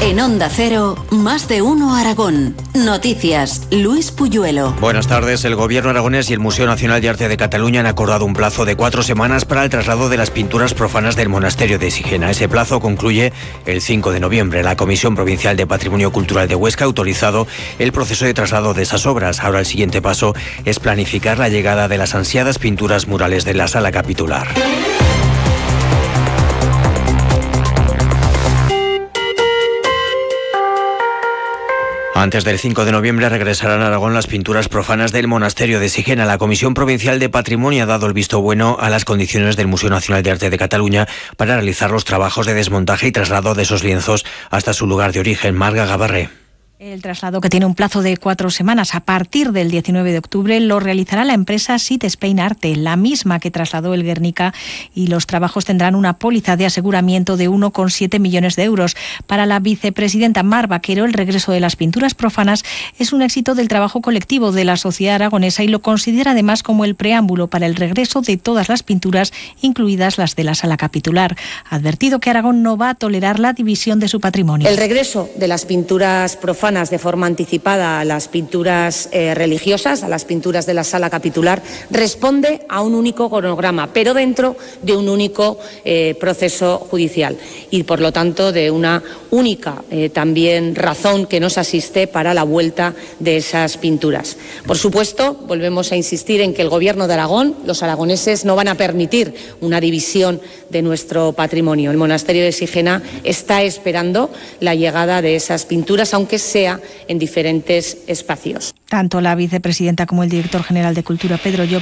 En Onda Cero, Más de Uno Aragón. Noticias, Luis Puyuelo. Buenas tardes. El Gobierno aragonés y el Museo Nacional de Arte de Cataluña han acordado un plazo de 4 semanas para el traslado de las pinturas profanas del monasterio de Sigena. Ese plazo concluye el 5 de noviembre. La Comisión Provincial de Patrimonio Cultural de Huesca ha autorizado el proceso de traslado de esas obras. Ahora el siguiente paso es planificar la llegada de las ansiadas pinturas murales de la sala capitular. Antes del 5 de noviembre regresarán a Aragón las pinturas profanas del monasterio de Sigena. La Comisión Provincial de Patrimonio ha dado el visto bueno a las condiciones del Museo Nacional de Arte de Cataluña para realizar los trabajos de desmontaje y traslado de esos lienzos hasta su lugar de origen. Marga Gabarré. El traslado, que tiene un plazo de 4 semanas a partir del 19 de octubre, lo realizará la empresa Sit Spain Arte, la misma que trasladó el Guernica, y los trabajos tendrán una póliza de aseguramiento de 1,7 millones de euros. Para la vicepresidenta Mar Vaquero, el regreso de las pinturas profanas es un éxito del trabajo colectivo de la sociedad aragonesa y lo considera además como el preámbulo para el regreso de todas las pinturas, incluidas las de la sala capitular. Ha advertido que Aragón no va a tolerar la división de su patrimonio. El regreso de las pinturas profanas de forma anticipada a las pinturas religiosas, a las pinturas de la sala capitular, responde a un único cronograma, pero dentro de un único proceso judicial y, por lo tanto, de una única también razón que nos asiste para la vuelta de esas pinturas. Por supuesto, volvemos a insistir en que el Gobierno de Aragón, los aragoneses, no van a permitir una división de nuestro patrimonio. El monasterio de Sigena está esperando la llegada de esas pinturas, aunque sea en diferentes espacios. Tanto la vicepresidenta como el director general de Cultura, Pedro Llop,